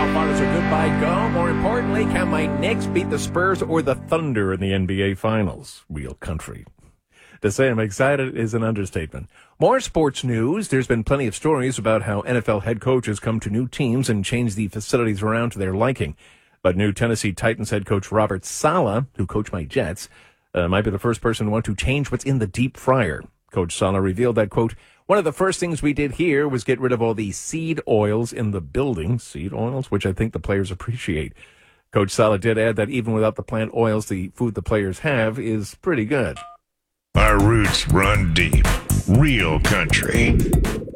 How far does a goodbye go? More importantly, can my Knicks beat the Spurs or the Thunder in the NBA Finals? Real country. To say I'm excited is an understatement. More sports news. There's been plenty of stories about how NFL head coaches come to new teams and change the facilities around to their liking. But new Tennessee Titans head coach Robert Saleh, who coached my Jets, might be the first person to want to change what's in the deep fryer. Coach Saleh revealed that, quote, one of the first things we did here was get rid of all the seed oils in the building. Seed oils, which I think the players appreciate. Coach Saleh did add that even without the plant oils, the food the players have is pretty good. Our roots run deep. Real country.